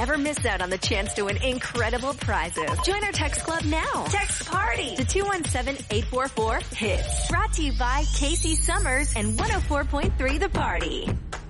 Ever miss out on the chance to win incredible prizes? Join our text club now. Text PARTY to 217-844-HITS. Brought to you by Casey Summers and 104.3 The Party.